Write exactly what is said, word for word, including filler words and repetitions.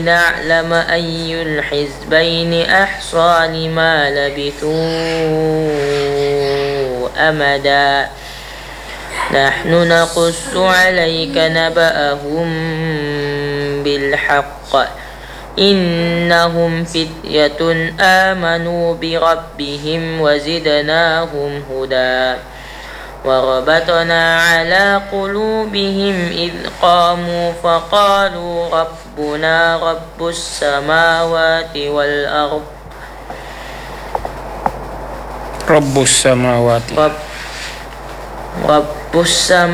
نعلم أي الحزبين أحصى لما لبثوا أمدا نحن نقص عليك نبأهم بالحق إنهم فتية آمنوا بربهم وزدناهم هدى وربطنا على قلوبهم إذ قاموا فقالوا ربنا رب السماوات والأرض رب السماوات رب, رب السماوات